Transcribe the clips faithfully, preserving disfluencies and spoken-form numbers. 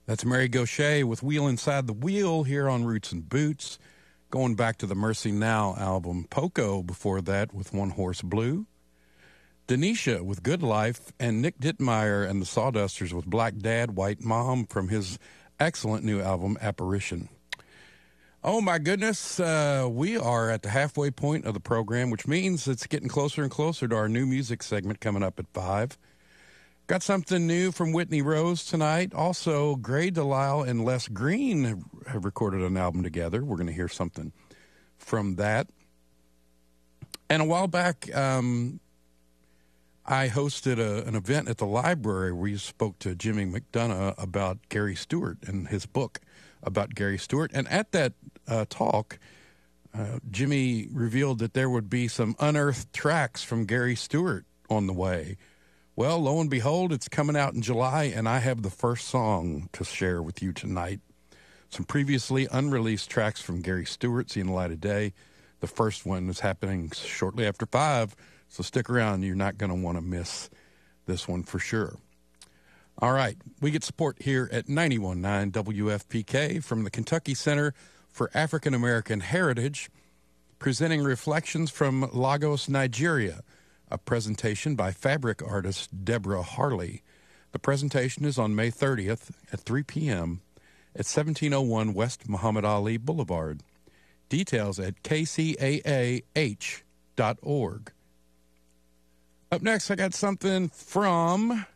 That's Mary Gauthier with Wheel Inside the Wheel here on Roots and Boots. Going back to the Mercy Now album. Poco before that with One Horse Blue. Denisha with Good Life. And Nick Dittmeyer and the Sawdusters with Black Dad, White Mom from his excellent new album, Apparition. Oh, my goodness. Uh, we are at the halfway point of the program, which means it's getting closer and closer to our new music segment coming up at five. Got something new from Whitney Rose tonight. Also, Gray Delisle and Les Green have, have recorded an album together. We're going to hear something from that. And a while back, um, I hosted a, an event at the library where you spoke to Jimmy McDonough about Gary Stewart and his book about Gary Stewart. And at that uh, talk, uh, Jimmy revealed that there would be some unearthed tracks from Gary Stewart on the way. Well, lo and behold, it's coming out in July, and I have the first song to share with you tonight. Some previously unreleased tracks from Gary Stewart, seeing the light of day. The first one is happening shortly after five, so stick around. You're not going to want to miss this one for sure. All right, we get support here at ninety-one point nine W F P K from the Kentucky Center for African American Heritage, presenting Reflections from Lagos, Nigeria, a presentation by fabric artist Deborah Harley. The presentation is on May thirtieth at three p.m. at seventeen oh one West Muhammad Ali Boulevard. Details at k c a a h dot org. Up next, I got something from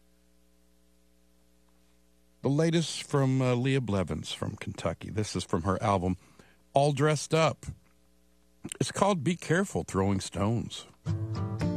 the latest from uh, Leah Blevins from Kentucky. This is from her album, All Dressed Up. It's called Be Careful Throwing Stones.